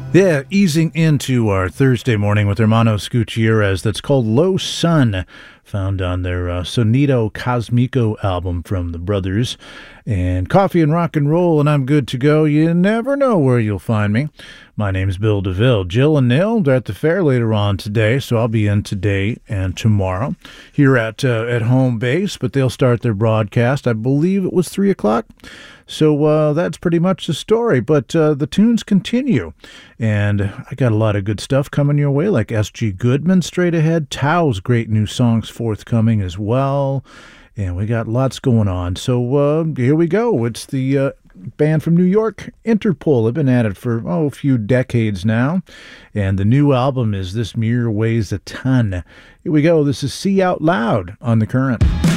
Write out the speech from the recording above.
Yeah, easing into our Thursday morning with Hermanos Gutierrez. That's called Low Sun, found on their Sonido Cosmico album from the brothers. And coffee and rock and roll, and I'm good to go. You never know where you'll find me. My name's Bill DeVille. Jill and Neil, they're at the fair later on today, so I'll be in today and tomorrow here at home base, but they'll start their broadcast. I believe it was 3 o'clock. So that's pretty much the story, but the tunes continue, and I got a lot of good stuff coming your way, like S.G. Goodman straight ahead, Tao's great new songs forthcoming as well, and we got lots going on. So here we go. It's the band from New York, Interpol. They've been at it for a few decades now, and the new album is This Mirror Weighs a Ton. Here we go. This is See Out Loud on The Current.